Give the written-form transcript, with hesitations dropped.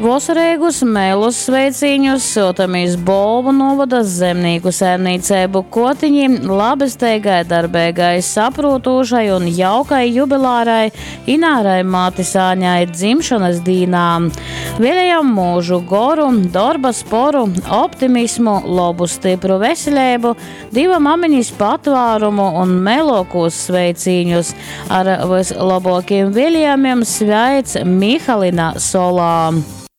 Vosareigus, Melus sveiciņus, siltamīs Bolvu novada zemnieku saimniecību Kotiņi, labesteigai, darbēgai, saprūtūšai un jaukai jubilārai Inārai Mātisāņai dzimšanas dīnām. Vēlējam mūžu goru, darba sporu, optimismu, labu stipru veselību, divam amiņas patvērumu un melokos sveiciņus. Ar vislabākiem vēlējumiem sveic Mihalina Solā.